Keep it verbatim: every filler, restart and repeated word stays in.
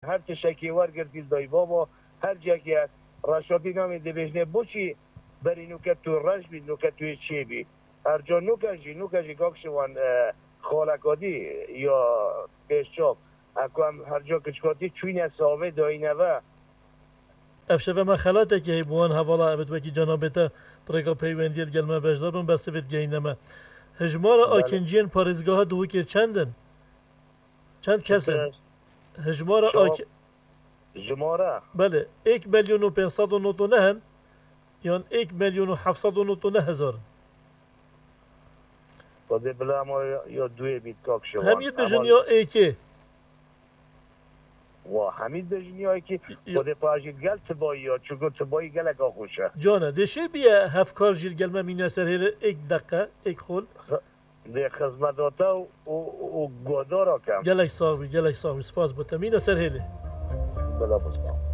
هر چه شکی ورگردی دای بابا هر جا که رشاتی نامی دی بجنه بوچی بری نوکه تو رش بید نوکه توی چی بید هر جا نوکه جی نوکه جی گاکشوان خالکادی یا پیشچاپ اکو هم هر جا کچکاتی چوین ساوه داینه و افشفه ما خلاته که بوان حوالا ابد وکی جنابتا برگا پیوندیل گلمه بجدار بون برسفت گینمه هجمار آکنجین پارزگاه دو که چندن چند کسن هجمار آک جماره بله یک میلیون و پانصد و نود و نه یا یک میلیون و هفتصد و نود و نه هزار بده بلا ما یا دوی بیت کاک شوان همید بجن یا ایکی و همید بجن یا ایکی بده پاجید گل تبایی یا چون تبایی گل اکا خوشه جانه دشه بیه هفکار جیل گلمه مینه سر هیره یک دقیقه یک خول ده خدمتاتا و و گودارا کم گلک ساوی گلک ساوی سپاس بوده مینه سر هیله بلا بسکم